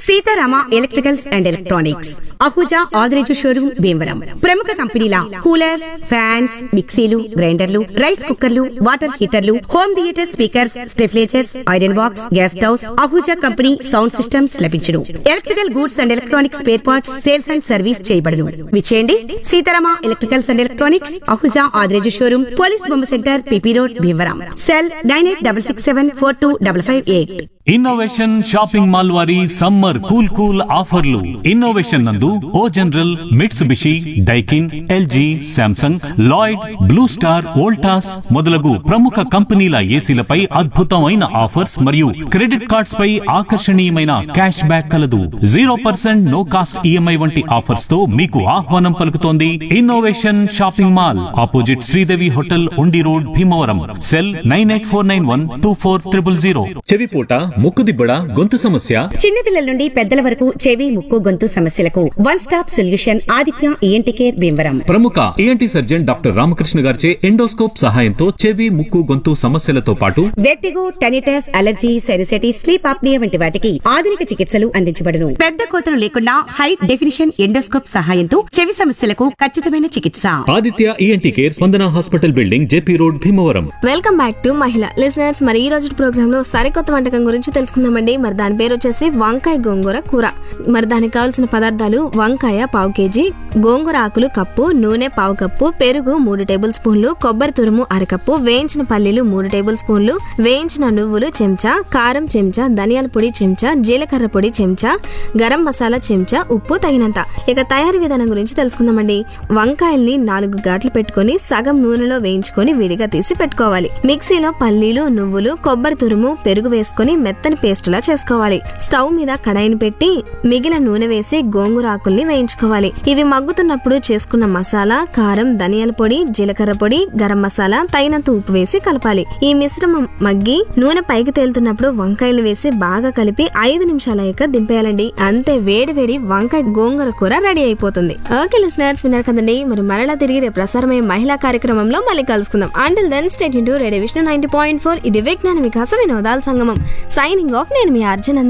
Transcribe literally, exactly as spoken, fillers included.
Sitarama electricals and electronics Ahuja Adireju showroom Bhimavaram. ప్రముఖ కంపెనీల coolers, fans, మిక్సీలు, గ్రైండర్లు, రైస్ కుక్కర్లు, water హీటర్లు, home theatre speakers, స్టెఫ్లేజర్స్, iron box, gas stoves, Ahuja company sound systems లభించును. Electrical goods and electronics spare parts sales and service చేయబడును. విచేయండి Sitarama electricals and electronics Ahuja Adireju showroom, police బొమ్మ centre, PP road, Bhimavaram. Cell nine eight double six seven four two double five eight. Innovation shopping mall వారి summer cool cool ఆఫర్లు. Innovation నందు ఓ general, Mitsubishi, Daikin, LG, Samsung, Lloyd, blue star, Voltas మొదలగు ప్రముఖ కంపెనీల ఏసీలపై అద్భుతమైన offers మరియు credit cards పై ఆకర్షణీయమైన cash back కలదు. Zero percent no cost EMI వంటి ఆఫర్స్ తో మీకు ఆహ్వానం పలుకుతోంది innovation shopping mall, opposite Sridevi hotel, ఉండి road, Bhimavaram. Cell nine eight four nine one two four triple zero. చెవిపోట, ముక్కుదిబ్బడ, గొంతు సమస్య, చిన్నపిల్లల నుండి పెద్దల వరకు చెవి, ముక్కు, గొంతు సమస్యలకు one stop solution Aditya ENT care Bhimavaram. ప్రముఖ ఈఎన్టీ సర్జన్ డాక్టర్ రామకృష్ణ గారిచే ఎండోస్కోప్ సహాయంతో చెవి, ముక్కు, గొంతు సమస్యలతో పాటు vertigo, tinnitus, allergy, sinusitis, sleep apnoea వంటి వాటికి ఆధునిక చికిత్సలు అందించబడును. పెద్ద కోతలు లేకుండా హై డెఫినిషన్ ఎండోస్కోప్ సహాయంతో చెవి సమస్యలకు ఖచ్చితమైన చికిత్స. ఆదిత్య ఈఎన్టీ కేర్, స్పందన hospital building, JP road, Bhimavaram. Welcome back to మహిళ లిసనర్స్. మరి ఈ రోజు ప్రోగ్రామ్ లో సరికొత్త వంటకం గురించి తెలుసుకుందామండి. మరి దాని పేరు వచ్చేసి వంకాయ గోంగూర కూర. మరి దానికి కావాల్సిన పదార్థాలు: వంకాయ పావు కేజీ, గోంగూర ఆకులు కప్పు, నూనె పావు కప్పు, పెరుగు మూడు టేబుల్ స్పూన్లు, కొబ్బరి తురుము అరకప్పు, వేయించిన పల్లీలు మూడు టేబుల్ స్పూన్లు, వేయించిన నువ్వులు చెంచా, కారం చెంచా, ధనియాల పొడి చెంచా, జీలకర్ర పొడి చెంచా, గరం మసాలా చెంచా, ఉప్పు తగినంత. ఇక తయారీ విధానం గురించి తెలుసుకుందామండి. వంకాయల్ని నాలుగు ఘాట్లు పెట్టుకుని సగం నూనెలో వేయించుకొని విడిగా తీసి పెట్టుకోవాలి. మిక్సీలో పల్లీలు, నువ్వులు, కొబ్బరి తురుము, పెరుగు వేసుకుని మెత్తని పేస్ట్ లా చేసుకోవాలి. స్టవ్ మీద కడాయిని పెట్టి మిగిలిన నూనె వేసి గోంగూర ఆకుల్ని వేయించుకోవాలి. ఇవి మగ్గుతున్నప్పుడు చేసుకున్న మసాలా, కారం, ధనియాల పొడి, జీలకర్ర పొడి, గరం మసాలా, తగినంత ఉప్పు వేసి కలపాలి. ఈ మిశ్రమం మగ్గి నూనె పైకి తేలుతున్నప్పుడు వంకాయలు వేసి బాగా కలిపి ఐదు నిమిషాల అయ్యాక దింపేయాలండి. అంతే, వేడి వేడి వంకాయ గోంగూర కూర రెడీ అయిపోతుంది. ఓకే లిసనర్స్, విన్నారు కదండి. మరి మరలా తిరిగి రేపు ప్రసారమయ్యే మహిళా కార్యక్రమంలో మళ్ళీ కలుసుకుందాం. Until then stay tuned to radio Vishnu ninety point four. ఇది విజ్ఞాన వికాస వినోదాల సంగమం. Signing off. నేను మీ అర్జున్.